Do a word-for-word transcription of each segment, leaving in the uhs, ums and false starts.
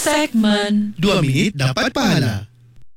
Segmen Dua minit dapat pahala.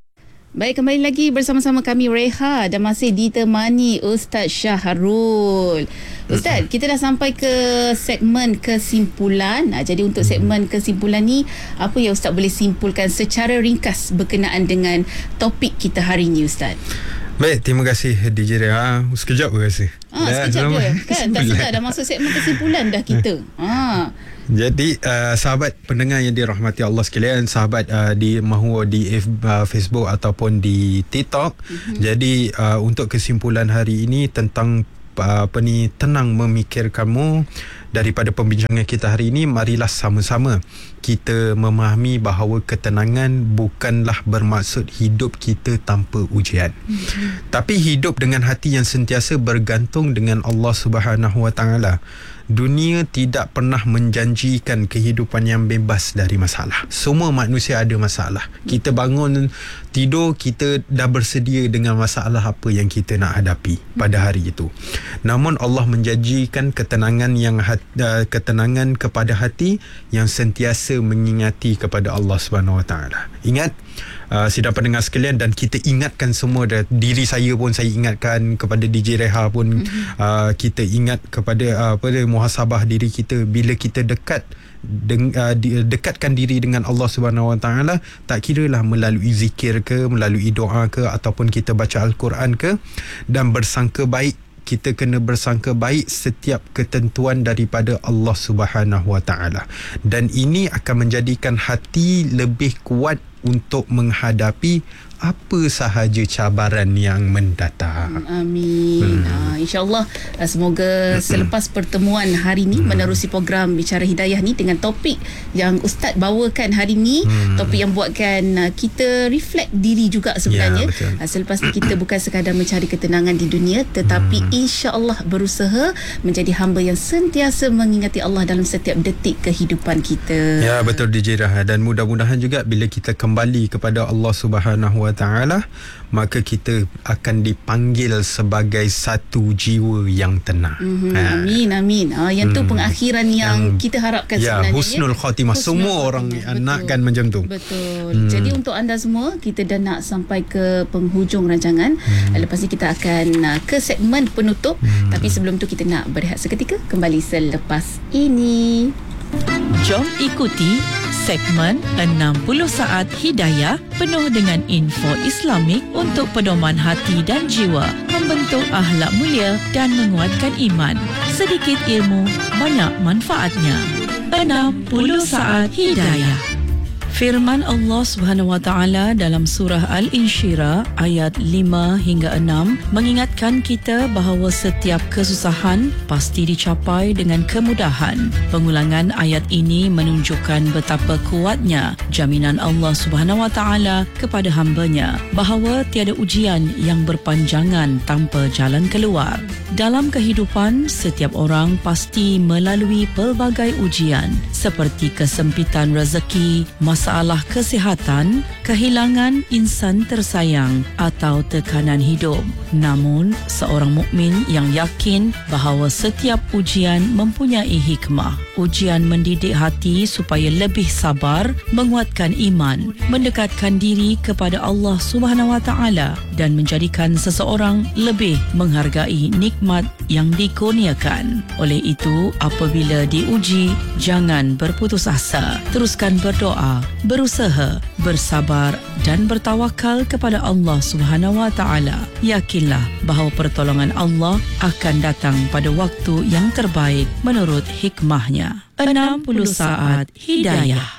Baik, kembali lagi bersama-sama kami Reha dan masih ditemani Ustaz Syahrul. Ustaz, kita dah sampai ke segmen kesimpulan. Ha, jadi untuk segmen kesimpulan ni, apa yang Ustaz boleh simpulkan secara ringkas berkenaan dengan topik kita hari ini, Ustaz? Baik, terima kasih D J Reha. Sekejap pun rasa. Ah, sekejap je. Kan dah sedap dah masuk segmen kesimpulan dah kita. Ha. Jadi uh, sahabat pendengar yang dirahmati Allah sekalian, sahabat uh, di mahu di F, uh, Facebook ataupun di TikTok. Mm-hmm. Jadi uh, untuk kesimpulan hari ini tentang uh, apa ni, tenang memikirkanmu. Daripada pembincangan kita hari ini, marilah sama-sama kita memahami bahawa ketenangan bukanlah bermaksud hidup kita tanpa ujian. Mm-hmm. Tapi hidup dengan hati yang sentiasa bergantung dengan Allah Subhanahu Wa Taala. Dunia tidak pernah menjanjikan kehidupan yang bebas dari masalah. Semua manusia ada masalah. Kita bangun tidur, kita dah bersedia dengan masalah apa yang kita nak hadapi pada hari itu. Namun Allah menjanjikan ketenangan yang uh, ketenangan kepada hati yang sentiasa mengingati kepada Allah Subhanahu Wa Taala. Ingat, Uh, sidang pendengar sekalian, dan kita ingatkan semua, diri saya pun saya ingatkan, kepada D J Reha pun, mm-hmm. uh, kita ingat kepada uh, pada muhasabah diri kita. Bila kita dekat deng, uh, di, dekatkan diri dengan Allah Subhanahu Wa Taala, tak kiralah melalui zikir ke, melalui doa ke, ataupun kita baca Al-Quran ke, dan bersangka baik. Kita kena bersangka baik setiap ketentuan daripada Allah Subhanahu Wa Taala, dan ini akan menjadikan hati lebih kuat untuk menghadapi apa sahaja cabaran yang mendatang. Amin. Hmm. Ha, InsyaAllah semoga selepas pertemuan hari ini, hmm. menerusi program Bicara Hidayah ni dengan topik yang Ustaz bawakan hari ni, hmm. topik yang buatkan kita reflect diri juga sebenarnya. Ya, selepas ni kita bukan sekadar mencari ketenangan di dunia, tetapi hmm. insyaAllah berusaha menjadi hamba yang sentiasa mengingati Allah dalam setiap detik kehidupan kita. Ya, betul D J Reha. Dan mudah-mudahan juga bila kita kembali kepada Allah Subhanahu Wa Taala, maka kita akan dipanggil sebagai satu jiwa yang tenang. Mm-hmm. Ha. Amin, amin. Ha, yang tu hmm. pengakhiran yang, yang kita harapkan ya, sebenarnya. Husnul khatimah. Husnul semua khatimah. Orang betul. Nakkan macam tu. Betul. Hmm. Jadi untuk anda semua, kita dah nak sampai ke penghujung rancangan. Hmm. Lepas ni kita akan uh, ke segmen penutup. Hmm. Tapi sebelum tu kita nak berehat seketika. Kembali selepas ini. Jom ikuti segmen enam puluh saat hidayah penuh dengan info Islamik untuk pedoman hati dan jiwa, membentuk akhlak mulia dan menguatkan iman. Sedikit ilmu, banyak manfaatnya. enam puluh saat hidayah. Firman Allah Subhanahu Wa Taala dalam surah Al-Insyirah ayat lima hingga enam mengingatkan kita bahawa setiap kesusahan pasti dicapai dengan kemudahan. Pengulangan ayat ini menunjukkan betapa kuatnya jaminan Allah Subhanahu Wa Taala kepada hamba-Nya bahawa tiada ujian yang berpanjangan tanpa jalan keluar. Dalam kehidupan, setiap orang pasti melalui pelbagai ujian seperti kesempitan rezeki, masalah kesihatan, kehilangan insan tersayang atau tekanan hidup. Namun, seorang mukmin yang yakin bahawa setiap ujian mempunyai hikmah. Ujian mendidik hati supaya lebih sabar, menguatkan iman, mendekatkan diri kepada Allah Subhanahu Wa Taala dan menjadikan seseorang lebih menghargai nikmat yang dikurniakan. Oleh itu, apabila diuji, jangan berputus asa. Teruskan berdoa, berusaha, bersabar dan bertawakal kepada Allah Subhanahu Wa Taala. Yakinlah bahawa pertolongan Allah akan datang pada waktu yang terbaik menurut hikmahnya. enam puluh saat hidayah.